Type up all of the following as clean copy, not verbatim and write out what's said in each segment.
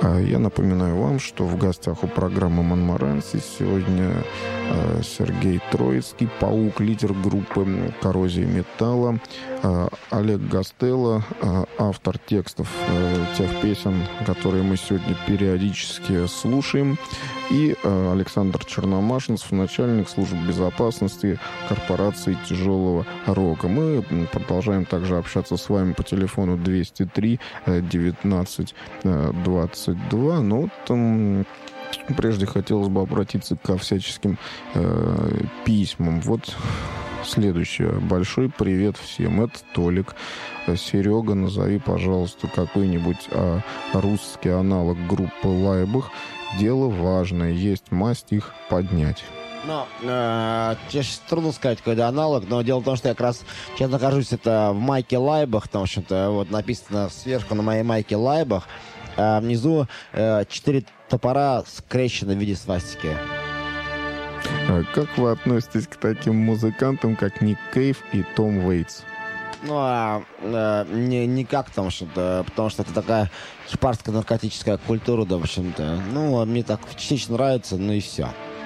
Я напоминаю вам, что в гостях у программы «Монмаранси» сегодня Сергей Троицкий, паук, лидер группы «Коррозия металла», Олег Гастелло, автор текстов тех песен, которые мы сегодня периодически слушаем, и Александр Черномашинцев, начальник службы безопасности корпорации тяжелого рока. Мы продолжаем также общаться с вами по телефону 203 19 22. Но вот прежде хотелось бы обратиться ко всяческим письмам. Вот следующее. Большой привет всем. Это Толик. Серега, назови, пожалуйста, какой-нибудь русский аналог группы Лайбах. Дело важное. Есть масть их поднять. Ну, сейчас трудно сказать, какой-то аналог, но дело в том, что я как раз сейчас нахожусь это в майке Лайбах, там, в общем-то, вот написано сверху на моей майке Лайбах, а внизу 4 топора скрещены в виде свастики. Как вы относитесь к таким музыкантам, как Ник Кейв и Том Уэйтс? Ну, никак, потому что это такая хипарская наркотическая культура, да, в общем-то. Ну, мне так частично нравится, ну и все.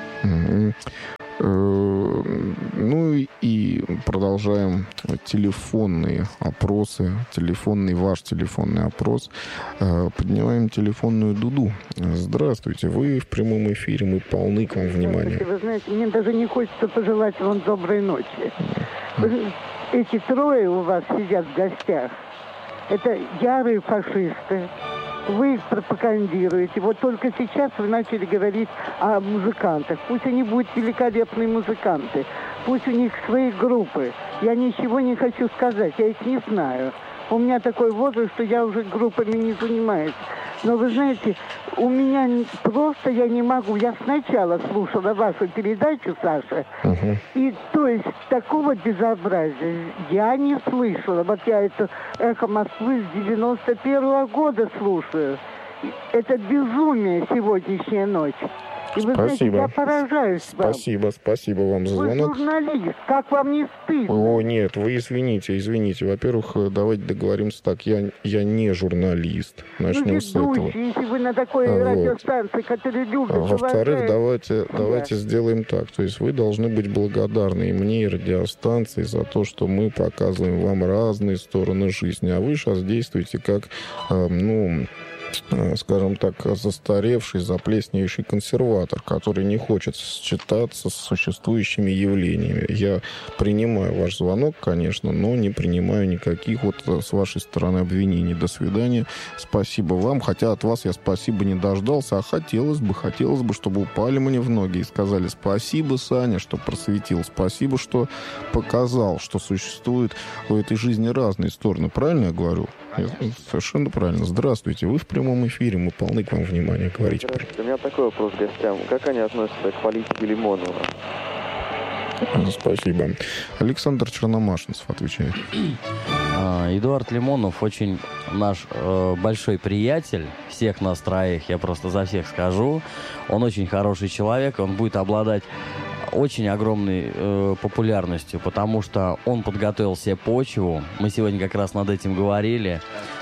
Ну и продолжаем телефонные опросы. Ваш телефонный опрос. Поднимаем телефонную дуду. Здравствуйте, вы в прямом эфире, мы полны к вам внимания. Вы знаете, мне даже не хочется пожелать вам доброй ночи. Эти трое у вас сидят в гостях. Это ярые фашисты. Вы их пропагандируете. Вот только сейчас вы начали говорить о музыкантах. Пусть они будут великолепные музыканты. Пусть у них свои группы. Я ничего не хочу сказать. Я их не знаю. У меня такой возраст, что я уже группами не занимаюсь. Но вы знаете, у меня просто я не могу. Я сначала слушала вашу передачу, Саша, и то есть такого безобразия я не слышала. Вот я это «Эхо Москвы» с 91-го года слушаю. Это безумие сегодняшняя ночь. И вы знаете, я поражаюсь вам. Спасибо вам за звонок. Вы журналист, как вам не стыдно? О, нет, вы извините. Во-первых, давайте договоримся так. Я не журналист. Начнем с этого. Если вы на такой радиостанции, которая любит... Во-вторых, давайте сделаем так. То есть вы должны быть благодарны и мне, и радиостанции за то, что мы показываем вам разные стороны жизни. А вы сейчас действуете как, скажем так, застаревший, заплесневевший консерватор, который не хочет считаться с существующими явлениями. Я принимаю ваш звонок, конечно, но не принимаю никаких вот с вашей стороны обвинений. До свидания. Спасибо вам. Хотя от вас я спасибо не дождался, а хотелось бы, чтобы упали мне в ноги и сказали: спасибо, Саня, что просветил, спасибо, что показал, что существует в этой жизни разные стороны. Правильно я говорю? Совершенно правильно. Здравствуйте, вы в прямом эфире, мы полны к вам внимания. Говорите. У меня такой вопрос к гостям. Как они относятся к политике Лимонова? Спасибо. Александр Черномашинцев отвечает. Эдуард Лимонов очень наш большой приятель, всех нас троих, я просто за всех скажу. Он очень хороший человек, он будет обладать очень огромной популярностью, потому что он подготовил себе почву. Мы сегодня как раз над этим говорили.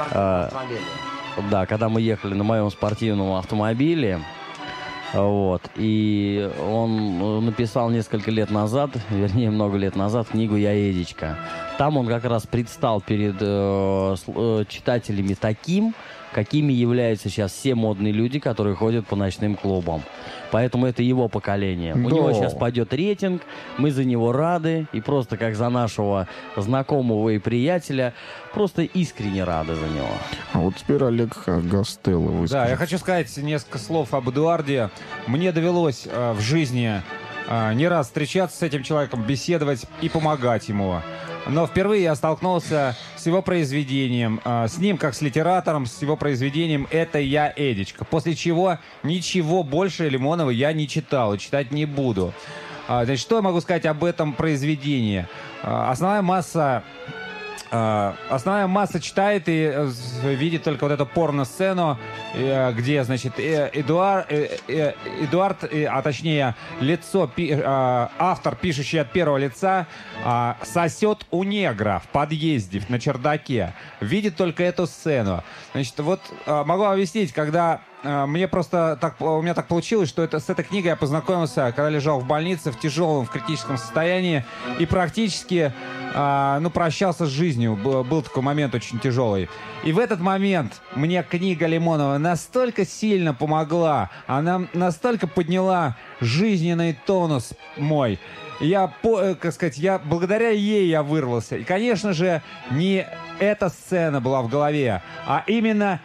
Да, когда мы ехали на моем спортивном автомобиле. Вот. И он написал несколько лет назад, вернее, много лет назад, книгу «Я Эдичка». Там он как раз предстал перед читателями таким, какими являются сейчас все модные люди, которые ходят по ночным клубам. Поэтому это его поколение. У него сейчас пойдет рейтинг, мы за него рады, и просто как за нашего знакомого и приятеля, просто искренне рады за него. А вот теперь Олег Гастелло выскажет. Да, я хочу сказать несколько слов об Эдуарде. Мне довелось в жизни не раз встречаться с этим человеком, беседовать и помогать ему. Но впервые я столкнулся с его произведением, с ним как с литератором, с его произведением «Это я, Эдичка». После чего ничего больше Лимонова я не читал и читать не буду. Значит, что я могу сказать об этом произведении? Основная масса основная масса читает и видит только вот эту порно-сцену, где, значит, Эдуард, а точнее лицо, автор, пишущий от первого лица, сосет у негра в подъезде на чердаке. Видит только эту сцену. Значит, вот могу объяснить, когда у меня так получилось, что с этой книгой я познакомился, когда лежал в больнице в тяжелом, в критическом состоянии и практически, прощался с жизнью. Был такой момент очень тяжелый. И в этот момент мне книга Лимонова настолько сильно помогла, она настолько подняла жизненный тонус мой. Благодаря ей я вырвался. И, конечно же, не эта сцена была в голове, а именно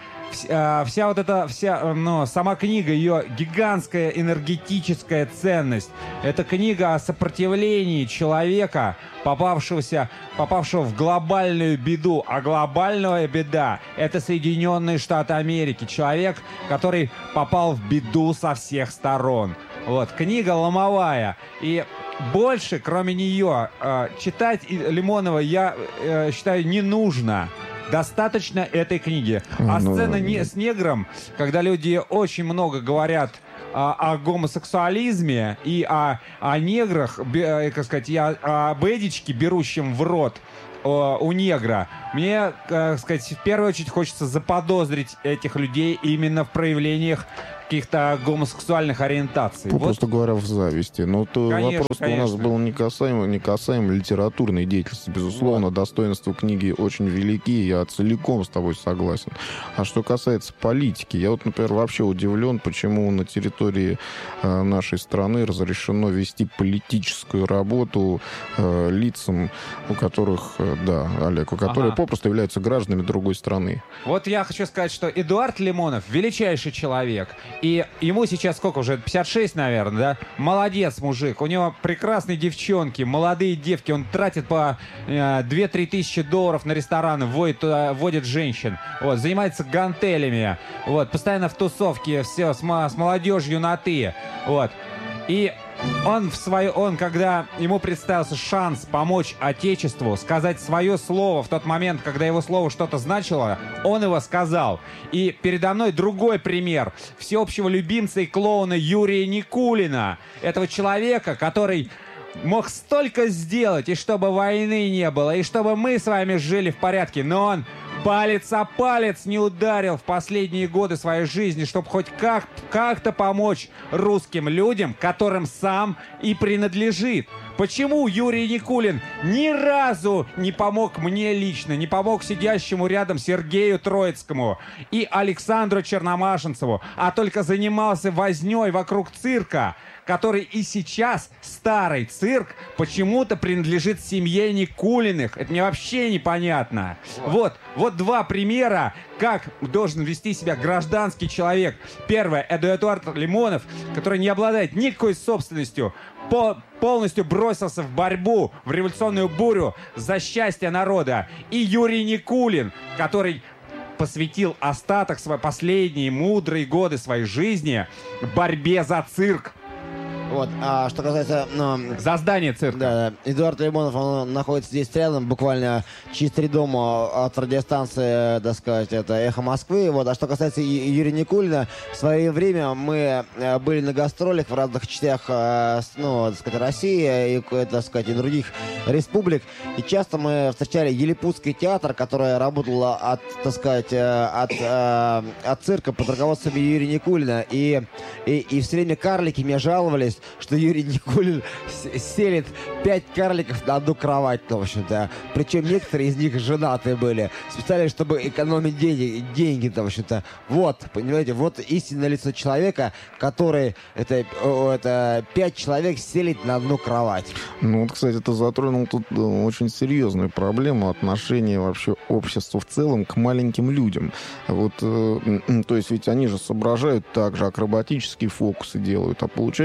сама книга, ее гигантская энергетическая ценность. Это книга о сопротивлении человека, попавшего в глобальную беду. А глобальная беда — это Соединенные Штаты Америки. Человек, который попал в беду со всех сторон. Вот, книга ломовая. И больше, кроме нее, читать Лимонова, я считаю, не нужно. Достаточно этой книги. А сцена с негром, когда люди очень много говорят о гомосексуализме и о неграх, и об Эдичке, берущем в рот у негра, мне, в первую очередь хочется заподозрить этих людей именно в проявлениях каких-то гомосексуальных ориентаций. Просто говоря, в зависти. Но вопрос у нас был не касаем литературной деятельности. Безусловно, достоинства книги очень велики, я целиком с тобой согласен. А что касается политики, я например, вообще удивлен, почему на территории нашей страны разрешено вести политическую работу лицам, которые попросту являются гражданами другой страны. Вот я хочу сказать, что Эдуард Лимонов величайший человек. И ему сейчас сколько уже? 56, наверное, да? Молодец, мужик. У него прекрасные девчонки, молодые девки. Он тратит по 2-3 тысячи долларов на рестораны, водит женщин. Вот, занимается гантелями. Вот, постоянно в тусовке, все, с молодежью на «ты». Вот. И он, когда ему представился шанс помочь Отечеству, сказать свое слово в тот момент, когда его слово что-то значило, он его сказал. И передо мной другой пример всеобщего любимца и клоуна Юрия Никулина. Этого человека, который мог столько сделать, и чтобы войны не было, и чтобы мы с вами жили в порядке, но он палец о палец не ударил в последние годы своей жизни, чтобы хоть как-то помочь русским людям, которым сам и принадлежит. Почему Юрий Никулин ни разу не помог мне лично, не помог сидящему рядом Сергею Троицкому и Александру Черномашинцеву, а только занимался вознёй вокруг цирка, который и сейчас, старый цирк, почему-то принадлежит семье Никулиных. Это мне вообще непонятно. Вот два примера, как должен вести себя гражданский человек. Первое — это Эдуард Лимонов, который не обладает никакой собственностью, полностью бросился в борьбу, в революционную бурю за счастье народа. И Юрий Никулин, который посвятил остаток своей последние мудрые годы своей жизни борьбе за цирк. Вот, а что касается... за здание цирка. Да, Эдуард Лимонов, он находится здесь рядом, буквально через 3 дома от радиостанции, так сказать, это «Эхо Москвы». Вот, а что касается Юрия Никулина, в свое время мы были на гастролях в разных частях, так сказать, России и, так сказать, и других республик. И часто мы встречали Елипутский театр, который работал от цирка под руководством Юрия Никулина. И все время карлики мне жаловались, что Юрий Никулин селит 5 карликов на одну кровать, в общем-то. Причем некоторые из них женатые были. Специально, чтобы экономить деньги, в общем-то. Вот, понимаете, вот истинное лицо человека, который это 5 человек селит на одну кровать. Кстати, ты затронул тут очень серьезную проблему отношения вообще общества в целом к маленьким людям. То есть ведь они же соображают так же, акробатические фокусы делают, а получается, что их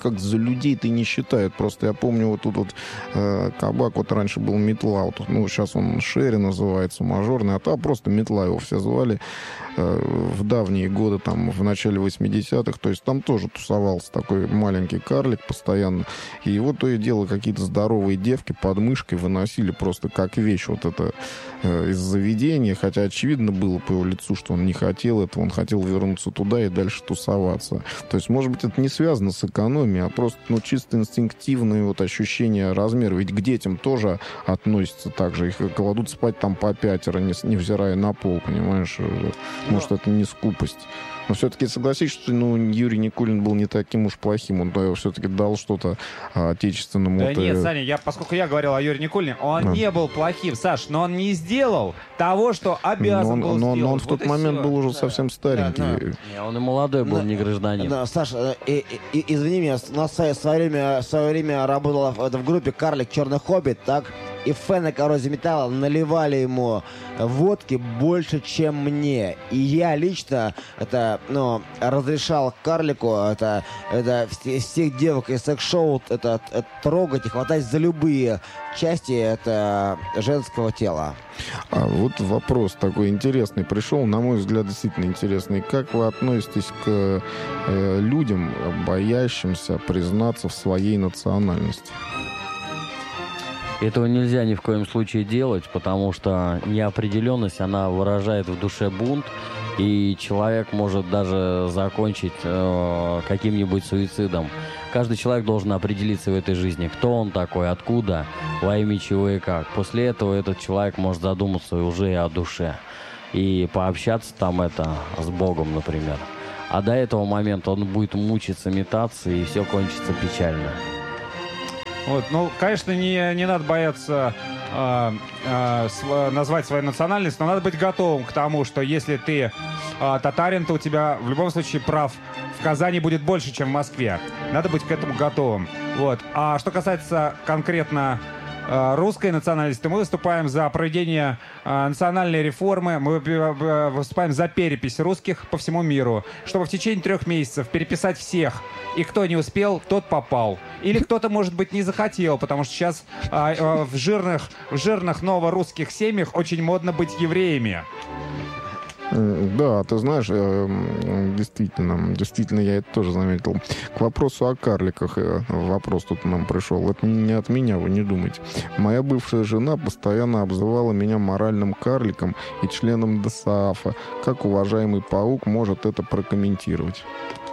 как за людей ты не считают. Просто я помню, вот тут вот кабак, вот раньше был Метла, вот, ну, сейчас он Шерри называется, мажорный, а там просто Метла его все звали в давние годы, там, в начале 80-х, то есть там тоже тусовался такой маленький карлик постоянно, и его то и дело какие-то здоровые девки под мышкой выносили просто как вещь вот это из заведения, хотя очевидно было по его лицу, что он не хотел этого, он хотел вернуться туда и дальше тусоваться. То есть, может быть, это не связано с экономией, а просто, ну, чисто инстинктивное вот ощущение размера. Ведь к детям тоже относятся так же. Их кладут спать там по 5, невзирая на пол, понимаешь? Может, это не скупость. Но все-таки согласись, что Юрий Никулин был не таким уж плохим. Он все-таки дал что-то отечественному. Да нет, Саня, поскольку я говорил о Юрии Никулине, он не был плохим, Саш, но он не сделал того, что обязан был сделать. Но он в тот момент был уже совсем старенький. Он и молодой был, не гражданин. Да, Саш, извини меня, у нас в свое время работала в группе «Карлик Черный Хоббит», так? И фэны «Коррозии металла» наливали ему водки больше, чем мне. И я лично разрешал карлику всех девок из секс-шоу трогать и хватать за любые части женского тела. А вот вопрос такой интересный пришел, на мой взгляд, действительно интересный. Как вы относитесь к людям, боящимся признаться в своей национальности? Этого нельзя ни в коем случае делать, потому что неопределенность, она выражает в душе бунт, и человек может даже закончить каким-нибудь суицидом. Каждый человек должен определиться в этой жизни, кто он такой, откуда, во имя чего и как. После этого этот человек может задуматься уже и о душе, и пообщаться там с Богом, например. А до этого момента он будет мучиться, метаться, и все кончится печально. Вот, конечно, не надо бояться назвать свою национальность, но надо быть готовым к тому, что если ты татарин, то у тебя в любом случае прав в Казани будет больше, чем в Москве. Надо быть к этому готовым. Вот. А что касается конкретно русской национальности, то мы выступаем за проведение национальной реформы, мы выступаем за перепись русских по всему миру, чтобы в течение 3 месяцев переписать всех, и кто не успел, тот попал. Или кто-то, может быть, не захотел, потому что сейчас в жирных новорусских семьях очень модно быть евреями. Да, ты знаешь, действительно, я это тоже заметил. К вопросу о карликах, вопрос тут нам пришел. Это не от меня, вы не думайте. Моя бывшая жена постоянно обзывала меня моральным карликом и членом ДОСААФа. Как уважаемый паук может это прокомментировать?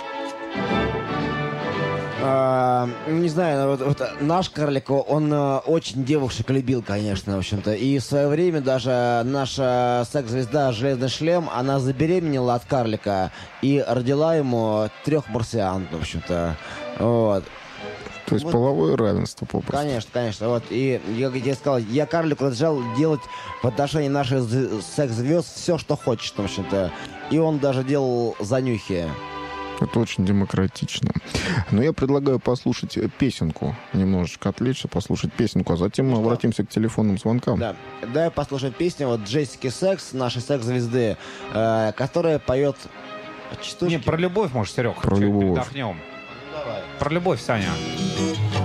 Не знаю, наш карлик, он очень девушек любил, конечно, в общем-то. И в свое время даже наша секс-звезда «Железный шлем», она забеременела от карлика и родила ему 3 марсиан, в общем-то. Вот. То есть половое равенство попросту. Конечно. Вот. И я сказал, я карлику разрешал делать в отношении наших секс-звезд все, что хочет, в общем-то. И он даже делал занюхи. Это очень демократично. Но я предлагаю послушать песенку, немножечко отвлечься, послушать песенку, а затем мы обратимся к телефонным звонкам. Да, давай послушаем песню Джессики Секс, нашей секс-звезды, которая поет частушки. Не, про любовь, может, Серег, про любовь. Передохнем. Давай. Про любовь, Саня.